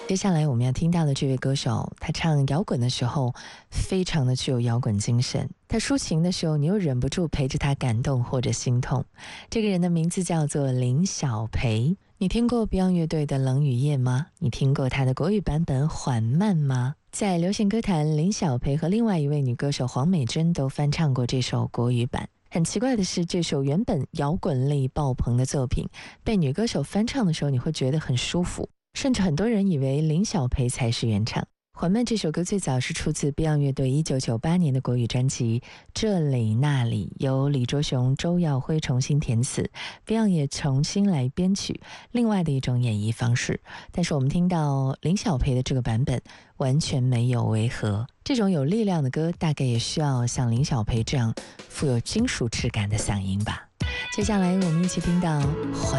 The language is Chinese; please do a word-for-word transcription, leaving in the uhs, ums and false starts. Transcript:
接下来我们要听到的这位歌手，他唱摇滚的时候非常的具有摇滚精神，他抒情的时候你又忍不住陪着他感动或者心痛。这个人的名字叫做林小培。你听过 Beyond 乐队的冷雨夜吗？你听过他的国语版本缓慢吗？在流行歌坛，林小培和另外一位女歌手黄美珍都翻唱过这首国语版。很奇怪的是，这首原本摇滚力爆棚的作品被女歌手翻唱的时候，你会觉得很舒服，甚至很多人以为林小培才是原唱。缓慢这首歌最早是出自 Beyond 乐队一九九八年的国语专辑《这里那里》，由李卓雄、周耀辉重新填词， Beyond 也重新来编曲，另外的一种演绎方式。但是我们听到林小培的这个版本完全没有违和，这种有力量的歌大概也需要像林小培这样富有金属质感的嗓音吧。接下来我们一起听到